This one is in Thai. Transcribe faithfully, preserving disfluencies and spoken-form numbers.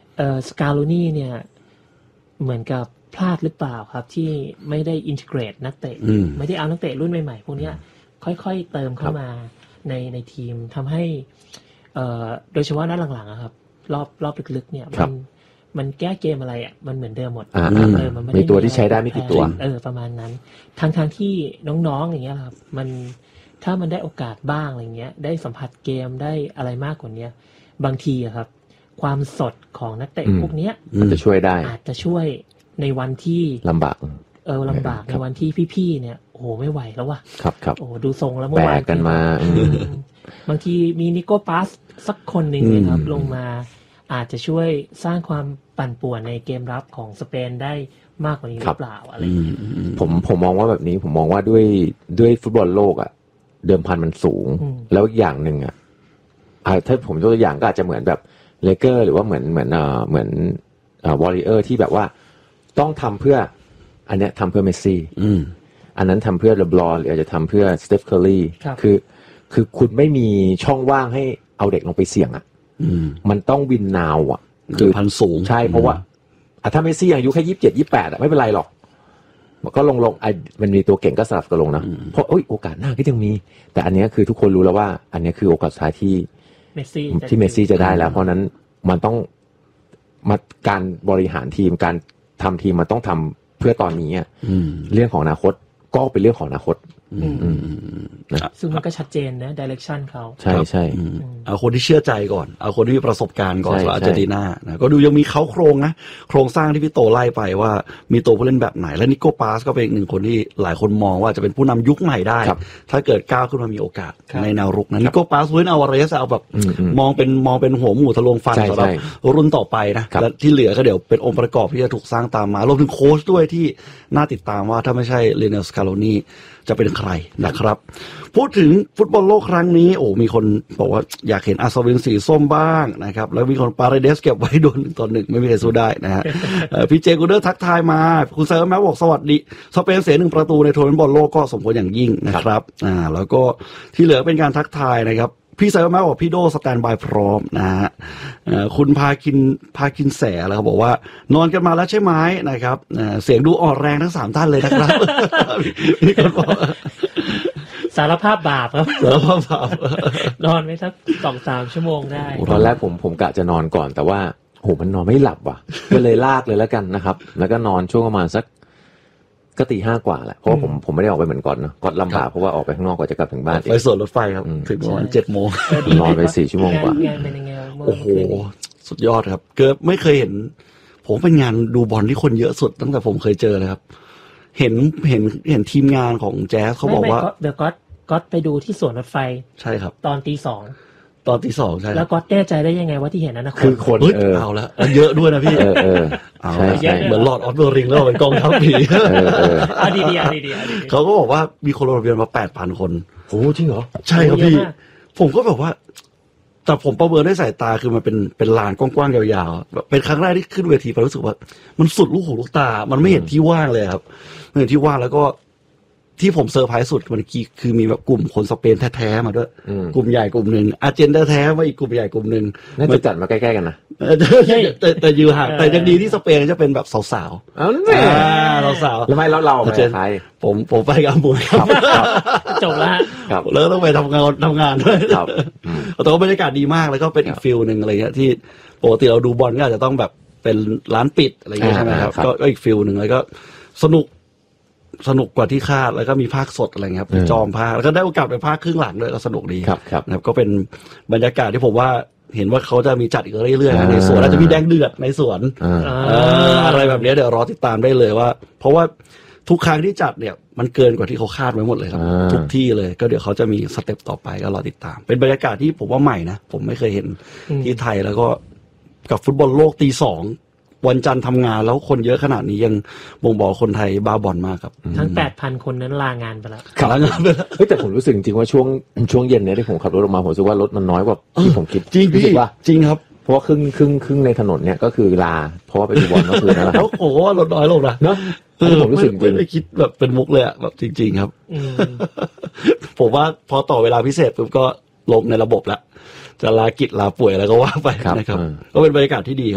เอ่อสกาโลนี่เนี่ยเหมือนกับพลาดหรือเปล่าครับที่ไม่ได้อินทิเกรตนักเตะไม่ได้เอานักเตะรุ่นใหม่ๆพวกนี้ค่อยๆเติมเข้ามาในในทีมทำให้เอ่อโดยเฉพาะนัดหลังๆครับรอบรอบลึกๆเนี่ยมันมันแก้เกมอะไรอ่ะมันเหมือนเดิมหมดเออมันไม่ได้มีตัวที่ใช้ได้ไม่กี่ตัวเออประมาณนั้นทางทางที่น้องๆอย่างเงี้ยครับมันถ้ามันได้โอกาสบ้างอะไรเงี้ยได้สัมผัสเกมได้อะไรมากกว่านี้บางทีอะครับความสดของนักเตะพวกเนี้ยมันจะช่วยได้อาจจะช่วยในวันที่ลำบากเออลำบากในวันที่พี่ๆเนี่ยโอ้โหไม่ไหวแล้วว่ะครับครับโอ้ดูทรงแล้วเมื่อวานแบกกันมาบางทีมีนิโก้ปาสสักคนหนึ่งนะครับลงมาอาจจะช่วยสร้างความปั่นป่วนในเกมรับของสเปนได้มากกว่านี้หรือเปล่าอะไรอย่างเงี้ยผมผมมองว่าแบบนี้ผมมองว่าด้วยด้วยฟุตบอลโลกอ่ะเดิมพันมันสูงแล้วอย่างหนึ่งอ่ะถ้าผมยกตัวอย่างก็อาจจะเหมือนแบบเลเกอร์หรือว่าเหมือนเหมือนเอ่อเหมือนเอ่อวอริเออร์ที่แบบว่าต้องทำเพื่ออันเนี้ยทำเพื่อเมสซี่อันนั้นทำเพื่อเลบรอนหรืออาจจะทำเพื่อสเตฟเคอร์รีคือคือคุณไม่มีช่องว่างให้เอาเด็กลงไปเสี่ยงอ่ะมันต้องวินนาวอ่ะคือพันสูงใช่เพราะว่าถ้าเมสซี่อายุแค่ยี่สิบเจ็ดยี่สิบแปดอ่ะไม่เป็นไรหรอกก็ลงลงไอ้มันมีตัวเก่งก็สลับกันลงนะเพราะโอ้ยโอกาสหน้าก็ยังมีแต่อันนี้คือทุกคนรู้แล้วว่าอันนี้คือโอกาสสุดท้ายที่เมสซี่ที่เมสซี่จะได้แล้วเพราะนั้นมันต้องมาการบริหารทีมการทำทีมมันต้องทำเพื่อตอนนี้อ่ะเรื่องของอนาคตก็เป็นเรื่องของอนาคตซึ่งมันก็ชัดเจนนะ direction เขาใช่ใช่เอาคนที่เชื่อใจก่อนเอาคนที่มีประสบการณ์ก่อนสำหรับอาร์เจนตินานะก็ดูยังมีเขาโครงนะโครงสร้างที่พี่โตไล่ไปว่ามีตัวผู้เล่นแบบไหนและนิโก้ปาสก็เป็นอีกหนึ่งคนที่หลายคนมองว่าจะเป็นผู้นำยุคใหม่ได้ถ้าเกิดก้าวขึ้นมามีโอกาสในแนวรุกนะนิโก้ปาสผู้เล่นอวาเรสเอาแบบมองเป็นมองเป็นหัวหมูทะลวงฟันสำหรับรุ่นต่อไปนะและที่เหลือก็เดี๋ยวเป็นองค์ประกอบที่จะถูกสร้างตามมารวมถึงโค้ชด้วยที่น่าติดตามว่าถ้าไม่ใช่เลเนล สคาโลนีจะเป็นใครนะครับพูดถึงฟุตบอลโลกครั้งนี้โอ้มีคนบอกว่าอยากเห็นอัศวินสีส้มบ้างนะครับแล้วมีคนปาเรเดสเก็บไว้โดนต่อหนึ่งไม่มีใครสู้ได้นะฮะ พี่เจกูเดอร์ทักทายมาคุณเซอร์แมวบอกสวัสดีสเปนเสียหนึ่งประตูในทัวร์นาเมนต์บอลโลกก็สมควรอย่างยิ่งนะครับอ่าแล้วก็ที่เหลือเป็นการทักทายนะครับพี่เซอร์แมวบอกพี่โดสแตนบายพร้อมนะฮะคุณพากินพากินแสแล้วเขาบอกว่านอนกันมาแล้วใช่ไหมนะครับเสียงดูอ่อนแรงทั้งสามท่านเลยนะครับมีคนบอกสารภาพบาปครับสารภาพบาปนอนไม่สักสองสามชั่วโมงได้ตอนแรกผมผมกะจะนอนก่อนแต่ว่าโหมันนอนไม่หลับว่ะก็เลยลากเลยแล้วกันนะครับแล้วก็นอนช่วงประมาณสักก็ตีห้ากว่าแหละเพราะว่าผมผมไม่ได้ออกไปเหมือนก่อนเนาะก่อนลำบากเพราะว่าออกไปข้างนอกกว่าจะกลับถึงบ้านไปสวนรถไฟครับถึงประมาณเจ็ดโมงนอนไปสี่ชั่วโมงกว่าโอ้โหสุดยอดครับเกิดไม่เคยเห็นผมเป็นงานดูบอลที่คนเยอะสุดตั้งแต่ผมเคยเจอเลยครับเห็นเห็นเห็นทีมงานของแจ๊สเขาบอกว่าเดี๋ยวก็ก็ไปดูที่สวนรถไฟใช่ครับตอนตีสองตอนตีสองใช่แล้วก็แน่ใจได้ยังไงว่าที่เห็นนั้นนะคือคนเออเอาแล้วเยอะด้วยนะพี่เออเออใช่ใช่เหมือนลอร์ดออฟเดอะริงแล้วเป็นกองทัพผีเออเอออ่ะดีดีอ่ะดีดีเขาก็บอกว่ามีคนลงทะเบียนมา แปดพัน คนโอ้จริงเหรอใช่ครับพี่ผมก็แบบว่าแต่ผมประเมินด้วยสายตาคือมันเป็นเป็นลานกว้างๆยาวๆเป็นครั้งแรกที่ขึ้นเวทีไปรู้สึกว่ามันสุดลูกหูลูกตามันไม่เห็นที่ว่างเลยครับไม่เห็นที่ว่างแล้วก็ที่ผมเซอร์ไพรส์สุดมันคือมีแบบกลุ่มคนสเปนแท้ๆมาด้วยกลุ่มใหญ่กลุ่มหนึ่งอาร์เจนแท้ๆมาอีกกลุ่มใหญ่กลุ่มหนึ่งน่าจะจัดมาใกล้ๆกันนะแต่แต่อยู่ห่างแต่ยังดีที่สเปนจะเป็นแบบสาวๆอ๋อแม่สาวๆแล้วไม่แล้วเราไปใครผมผมไปกับบุญครับจบแล้วครับแล้วต้องไปทำงานทำงานด้วยครับแต่ว่าบรรยากาศดีมากแล้วก็เป็นอีกฟิลนึงอะไรเงี้ยที่ปกติเราดูบอลก็อาจจะต้องแบบเป็นร้านปิดอะไรเงี้ยใช่ไหมครับก็อีกฟิลนึงแล้วก็สนุกสนุกกว่าที่คาดแล้วก็มีภาคสดอะไรเงี้ยครับจอมภาคแล้วก็ได้โอกาสไปภาคครึ่งหลังด้วยก็สนุกดีนะครับก็เป็นบรรยากาศที่ผมว่าเห็นว่าเขาจะมีจัดอีกเรื่อยๆในสวนอาจจะมีแดงเดือดในสวนอะไรแบบนี้เดี๋ยวรอติดตามได้เลยว่าเพราะว่าทุกครั้งที่จัดเนี่ยมันเกินกว่าที่เขาคาดไว้หมดเลยครับทุกที่เลยก็เดี๋ยวเขาจะมีสเต็ปต่อไปก็รอติดตามเป็นบรรยากาศที่ผมว่าใหม่นะผมไม่เคยเห็นที่ไทยแล้วก็กับฟุตบอลโลกตีสองวันจันทร์ทำงานแล้วคนเยอะขนาดนี้ยังบ่งบอกคนไทยบ้าบอลมากครับทั้ง แปดพัน คนนั้นลางานไปแล้วลางานไปแล้วเฮ้ยแต่ผมรู้สึกจริงๆว่าช่วงช่วงเย็นเนี่ยที่ผมขับรถออกมาผมรู้สึกว่ารถมันน้อยกว่าที่ผมคิดจริงพี่ว่าจริงครับเพราะว่าครึ่งครึ่งครึ่งในถนนเนี่ยก็คือลาเพราะว่าไปดูบอลก็คือนั่นแหละแล้วโอ้โหรถน้อยลงนะเนาะผมรู้สึกจริงไม่คิดแบบเป็นมุกเลยอะแบบจริงๆครับผมว่าพอต่อเวลาพิเศษปุ๊บก็ลงในระบบแล้วจะลากิจลาป่วยอะไรก็ว่าไปนะครับก็เป็นบรรยากาศที่ดี